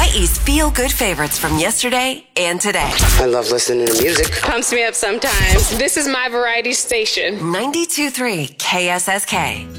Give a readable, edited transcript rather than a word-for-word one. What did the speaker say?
Hawaii's feel-good favorites from yesterday and today. I love listening to music. Pumps me up sometimes. This is my variety station. 92.3 KSSK.